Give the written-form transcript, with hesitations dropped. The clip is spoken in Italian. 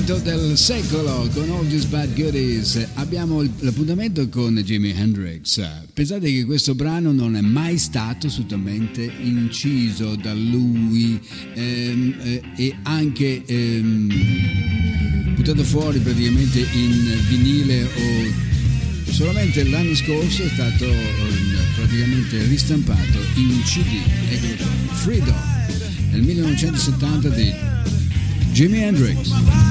l'appuntamento del secolo con All These Bad Goodies. Abbiamo l'appuntamento con Jimi Hendrix. Pensate che questo brano non è mai stato assolutamente inciso da lui e anche buttato fuori praticamente in vinile o solamente l'anno scorso è stato praticamente ristampato in CD. Eccolo qua, Freedom nel 1970 di Jimi Hendrix.